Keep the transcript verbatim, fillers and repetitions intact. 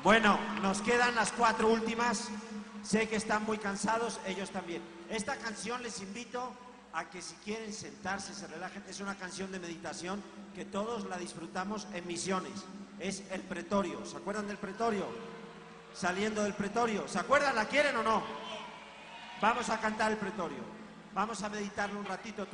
Bueno, nos quedan las cuatro últimas. Sé que están muy cansados, ellos también. Esta canción les invito a que si quieren sentarse, se relajen. Es una canción de meditación que todos la disfrutamos en misiones. Es el pretorio. ¿Se acuerdan del pretorio? Saliendo del pretorio. ¿Se acuerdan? ¿La quieren o no? Vamos a cantar el pretorio. Vamos a meditarlo un ratito.